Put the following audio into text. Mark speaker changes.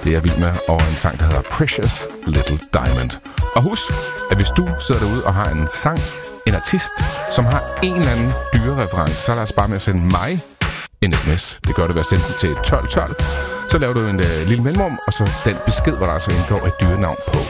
Speaker 1: Det er jeg vild med. Og en sang, der hedder Precious Little Diamond. Og husk, at hvis du sidder derude og har en sang, en artist, som har en eller anden dyrereference, så lad os bare med at sende mig en sms. Det gør du ved at sende den til 1212. Så laver du en lille mellemrum, og så den besked, hvor der altså indgår et dyrenavn på.